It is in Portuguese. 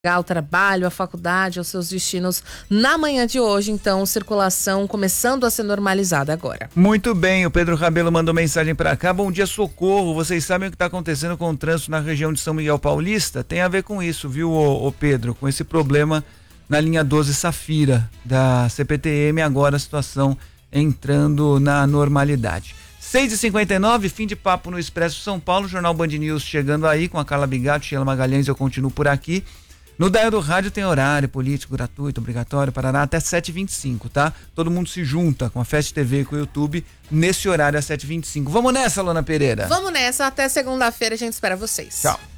ao trabalho, à faculdade, aos seus destinos na manhã de hoje. Então, circulação começando a ser normalizada agora. Muito bem, o Pedro Rabelo mandou mensagem para cá. Bom dia, Socorro. Vocês sabem o que está acontecendo com o trânsito na região de São Miguel Paulista? Tem a ver com isso, viu, ô Pedro? Com esse problema na linha 12 Safira da CPTM, agora a situação entrando na normalidade. 6h59, fim de papo no Expresso São Paulo, Jornal Band News chegando aí com a Carla Bigato, Sheila Magalhães, eu continuo por aqui. No Dial do Rádio tem horário político, gratuito, obrigatório, parará até 7h25, tá? Todo mundo se junta com a Fast TV e com o YouTube nesse horário às 7h25. Vamos nessa, Lona Pereira? Vamos nessa, até segunda-feira a gente espera vocês. Tchau.